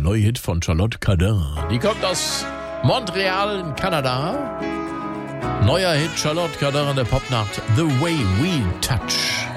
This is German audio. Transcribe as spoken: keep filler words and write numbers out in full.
neue Hit von Charlotte Cardin. Die kommt aus Montreal in Kanada. Neuer Hit Charlotte Cardin in der Popnacht, The Way We Touch.